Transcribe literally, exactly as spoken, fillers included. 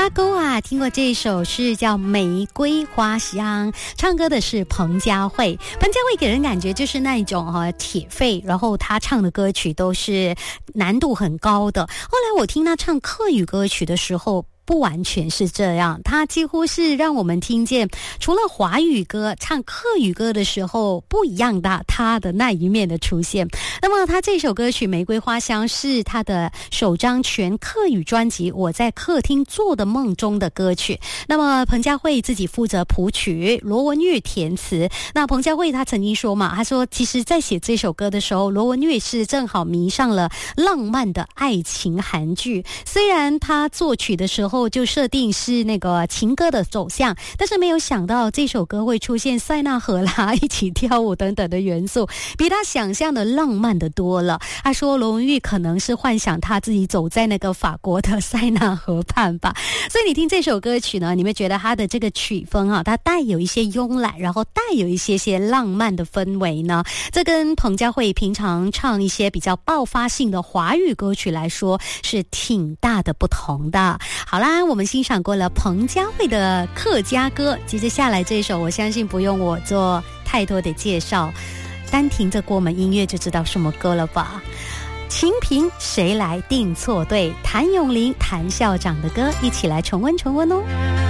阿勾啊，听过这首是叫《玫瑰花香》，唱歌的是彭佳慧。彭佳慧给人感觉就是那一种哈、啊、铁肺，然后她唱的歌曲都是难度很高的。后来我听她唱客语歌曲的时候，不完全是这样，他几乎是让我们听见除了华语歌唱客语歌的时候不一样的他的那一面的出现。那么他这首歌曲《玫瑰花香》是他的首张全客语专辑《我在客厅做的梦》中的歌曲。那么彭佳慧自己负责谱曲，罗文玉填词。那彭佳慧他曾经说嘛，他说其实在写这首歌的时候，罗文玉是正好迷上了浪漫的爱情韩剧，虽然他作曲的时候就设定是那个情歌的走向，但是没有想到这首歌会出现塞纳河啦、一起跳舞等等的元素，比他想象的浪漫的多了。他说罗文玉可能是幻想他自己走在那个法国的塞纳河畔吧。所以你听这首歌曲呢，你会觉得它的这个曲风啊，它带有一些慵懒，然后带有一些些浪漫的氛围呢，这跟彭佳慧平常唱一些比较爆发性的华语歌曲来说是挺大的不同的。好啦，我们欣赏过了彭佳慧的客家歌，接着下来这首我相信不用我做太多的介绍，单听着国门音乐就知道什么歌了吧。情凭谁来定错对，谭咏麟谭校长的歌，一起来重温重温哦。